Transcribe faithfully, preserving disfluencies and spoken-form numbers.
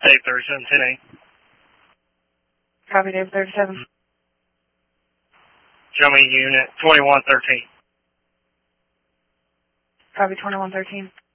Dave thirty-seven ten eight. Copy, Dave thirty-seven. Show me unit twenty-one thirteen. Copy, twenty-one thirteen.